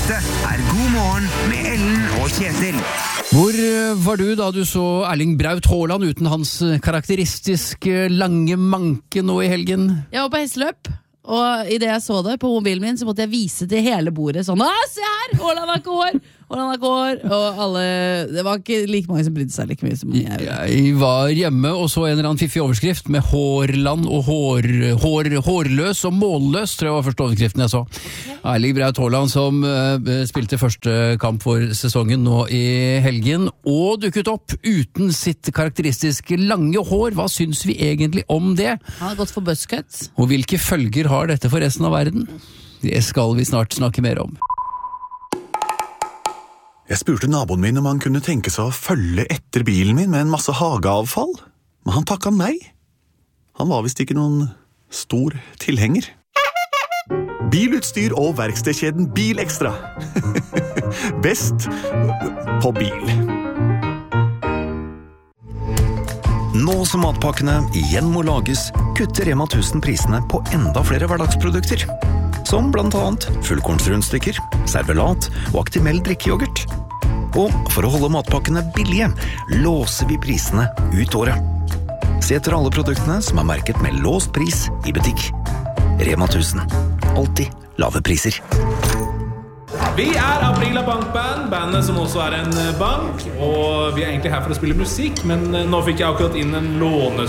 Dette God morgen med Ellen og Kjetil. Hvor var du da du så Erling Braut Haaland uten hans karakteristiske lange manke nå i helgen? Jeg var på hesteløp, og i det jeg så det på mobilen min, så måtte jeg vise til hele bordet sånn, se her, Haaland har ikke hår, og alle, det var ikke like mange som brydde seg like mye som jeg gjorde. Jeg var hjemme og så en eller annen fiffig overskrift med Hårland og hårløs og målløs, tror jeg var første overskriften jeg så. Erling Braut Haaland som spilte første kamp for sesongen nå i helgen, og dukket opp uten sitt karakteristiske lange hår. Hva syns vi egentlig om det? Han har gått for buzzcut. Og hvilke følger har dette for resten av verden? Det skal vi snart snakke mer om. Jeg spurte naboen min om han kunne tenke seg å følge etter bilen min med en masse hageavfall, men han takket nei. Han var vist ikke noen stor tilhenger. Bilutstyr og verkstedkjeden Bilextra. Best på bil. Nå som matpakkene igjen må lages, kutter Rema 1000 prisene på enda flere hverdagsprodukter. Som blant annet fullkornsrundstykker, servelat og Actimel drikkejoghurt. Og for å holde matpakkene billige, låser vi prisene ut året. Se etter alle produktene som er merket med låst pris i butikk. Rema 1000. Alltid lave priser. Vi Aprila Bankband, bandet som også en bank, og vi egentlig her for å spille musikk, men nå fikk jeg akkurat inn en